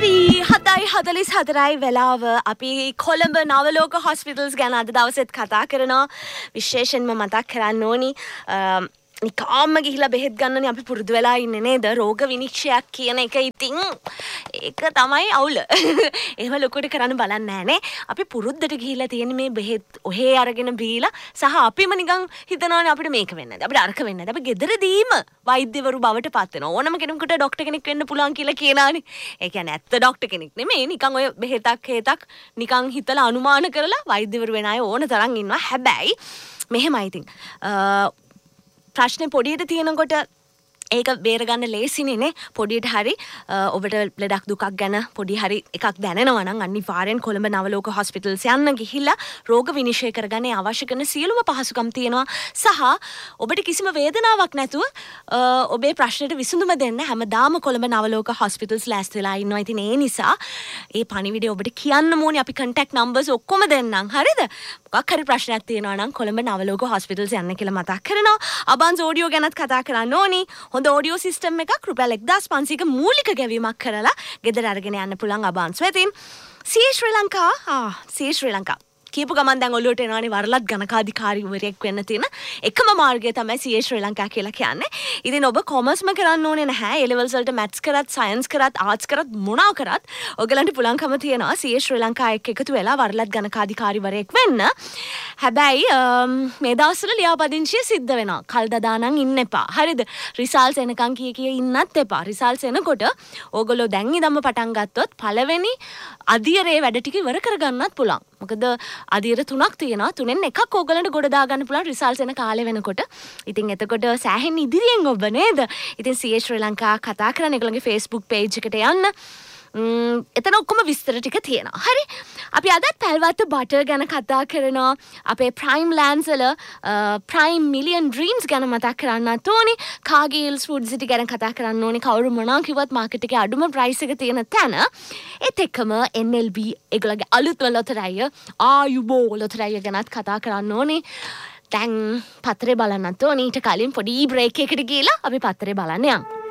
හතරයි වෙලාව අපි කොළඹ නවලෝක හොස්පිටල්ස් ගැන අද දවසෙත් කතා කරනවා. විශේෂයෙන්ම මතක් කරන්න ඕනි නිකාම්ම ගිහිලා බෙහෙත් ගන්නනේ අපි පුරුදු වෙලා ඉන්නේ නේද? රෝග විනිශ්චයක් කියන එක ඉතින් ඒක තමයි අවුල. එහෙම ලොකුට කරන්න බලන්නේ නැහනේ. අපි පුරුද්දට ගිහිලා තියෙන මේ බෙහෙත් ඔහේ අරගෙන බීලා සහ අපිම නිකන් හිතනවානේ අපිට මේක වෙන්නේ නැද්ද? අපිට අරක වෙන්නේ නැද්ද? අපි ගෙදරදීම වෛද්‍යවරු බවට පත් වෙනවා. ඕනම කෙනෙකුට ડોක්ටර් කෙනෙක් වෙන්න පුළුවන් කියලා කියනානේ. ඒ කියන්නේ ඇත්ත ડોක්ටර් කෙනෙක් නෙමෙයි. නිකන් ඔය බෙහෙතක් නිකන් හිතලා අනුමාන කරලා වෛද්‍යවරු වෙන අය ඕන තරම් ඉන්නවා. හැබැයි මෙහෙමයි ඉතින් ප්‍රශ්නේ පොඩියට තියෙනකොට ඒක බේරගන්න ලේසිනේ පොඩියට හරි ඔබට ලෙඩක් දුකක් ගැන පොඩි හරි එකක් දැනෙනවා නම් අනිවාර්යෙන් කොළඹ නවලෝක හොස්පිටල්ස් යන්න ගිහිල්ලා රෝග විනිශ්චය කරගන්න අවශ්‍ය කරන සියලුම පහසුකම් තියෙනවා සහ ඔබට කිසිම වේදනාවක් නැතුව ඔබේ ප්‍රශ්නෙට විසඳුම දෙන්න හැමදාම කොළඹ නවලෝක හොස්පිටල්ස් ලෑස්ති වෙලා ඉන්නවා. ඉතින් ඒ නිසා ඒ පණිවිඩය ඔබට කියන්න ඕනේ. අපි contact numbers ඔක්කොම දෙන්නම්. හරිද? මොකක් හරි ප්‍රශ්නයක් තියෙනවා නම් කොළඹ නවලෝක හොස්පිටල්ස් යන්න කියලා මතක් කරනවා. අබන්ස් ඔඩියෝ ගැනත් කතා කරන්න ඕනේ. හොඳ ඔඩියෝ සිස්ටම් එකක් රුපියල් 1500ක මූලික ගෙවීමක් කරලා ගෙදර අරගෙන යන්න පුළුවන් අබන්ස් වෙතින්. ශ්‍රී ලංකා කියපු ගමන් දැන් ඔළුවට එනවානේ වරලත් ගණකාධිකාරීවරයෙක් වෙන්න තියෙන එකම මාර්ගය තමයි ශ්‍රී ලංකා කියලා කියන්නේ. ඉතින් ඔබ කොමර්ස්ම කරන්න ඕනේ නැහැ. A levels වලට maths කරත් science කරත් arts කරත් මොනවා කරත් ඔයගලන්ට පුළුවන්කම තියෙනවා ශ්‍රී ලංකා එක්ක එකතු වෙලා වරලත් ගණකාධිකාරීවරයෙක් වෙන්න. හැබැයි මේ දවස්වල ලියාපදිංචිය සිද්ධ වෙනවා. කල් දදානම් ඉන්න එපා. හරිද? රිසල්ට්ස් එනකන් කිය ඉන්නත් එපා. රිසල්ට්ස් එනකොට ඕගොල්ලෝ දැන් ඉඳන්ම පටන් ගත්තොත් පළවෙනි අධීරයේ වැඩ ටික ඉවර කරගන්නත් පුළුවන්. මොකද අධීර 3ක් තියෙනවා. 3න් එකක් ඕගලන්ට ගොඩ දාගන්න පුළුවන් රිසල්ට්ස් එන කාලේ වෙනකොට. ඉතින් එතකොට සෑහෙන ඉදිරියෙන් ඔබ නේද? ඉතින් ශ්‍රී ලංකා කතා කරන ඒගොල්ලන්ගේ Facebook page එකට යන්න. එතන ඔක්කොම විස්තර ටික තියෙනවා. හරි. අපි අදත් පැල්වත්ත බටර් ගැන කතා කරනවා. අපේ ප්‍රයිම් ලෑන්ඩ්ස් වල ප්‍රයිම් මිලියන් ඩ්‍රීම්ස් ගැන මතක් කරන්නත් ඕනේ. කාගේල්ස් ෆුඩ් සිටි ගැන කතා කරන්න ඕනේ. කවුරු මොනවා කිව්වත් මාකට් එකේ අඩුම ප්‍රයිස් එක තියෙන තැන. ඒත් එක්කම NLB ඒගොල්ලන්ගේ අලුත් ලොතරැය ආයුබෝ ලොතරැය ගැනත් කතා කරන්න ඕනේ. දැන් පත්‍රේ බලන්නත් ඕනේ. ඊට කලින් පොඩි බ්‍රේක් එකකට ගිහලා අපි පත්‍රේ බලන්න යමු.